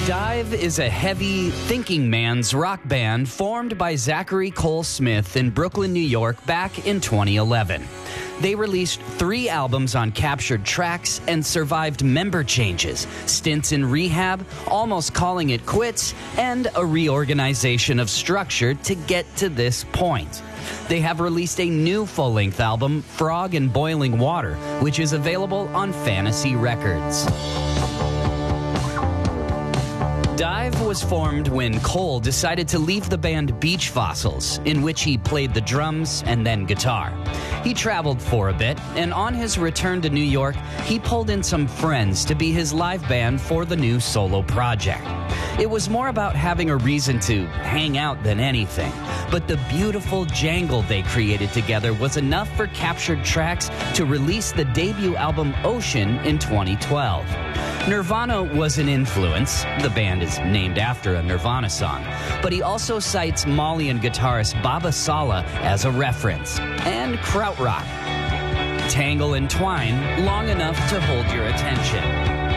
Dive is a heavy, thinking man's rock band formed by Zachary Cole Smith in Brooklyn, New York back in 2011. They released 3 albums on captured tracks and survived member changes, stints in rehab, almost calling it quits, and a reorganization of structure to get to this point. They have released a new full-length album, Frog and Boiling Water, which is available on Fantasy Records. Dive was formed when Cole decided to leave the band Beach Fossils, in which he played the drums and then guitar. He traveled for a bit, and on his return to New York, he pulled in some friends to be his live band for the new solo project. It was more about having a reason to hang out than anything, but the beautiful jangle they created together was enough for captured tracks to release the debut album Ocean in 2012. Nirvana was an influence. The band is named after a Nirvana song. But he also cites Malian guitarist Baba Sala as a reference. And krautrock. Tangle and twine long enough to hold your attention.